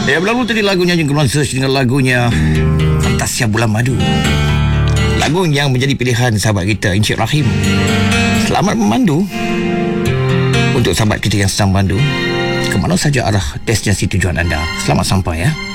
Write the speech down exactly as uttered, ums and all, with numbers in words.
Ya, berlalu tadi lagunya Jengkeman Search dengan lagunya Fantasia Bulan Madu. Lagu yang menjadi pilihan sahabat kita Encik Rahim. Selamat memandu untuk sahabat kita yang sedang mandu ke mana saja arah destinasi tujuan anda. Selamat sampai ya.